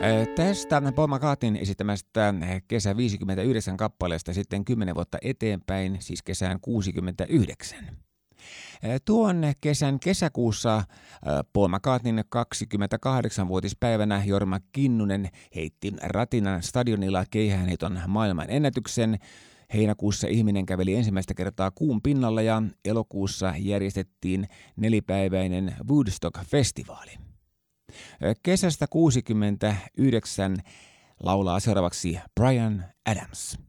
Tästä Paul McCartneyn esittämästä kesä 59 kappaleesta sitten 10 vuotta eteenpäin, siis kesään 69. Tuon kesän kesäkuussa Paul McCartneyn 28-vuotispäivänä Jorma Kinnunen heitti Ratinan stadionilla keihäänheiton maailman ennätyksen. Heinäkuussa ihminen käveli ensimmäistä kertaa kuun pinnalla ja elokuussa järjestettiin 4-päiväinen Woodstock-festivaali. Kesästä 69 laulaa seuraavaksi Bryan Adams.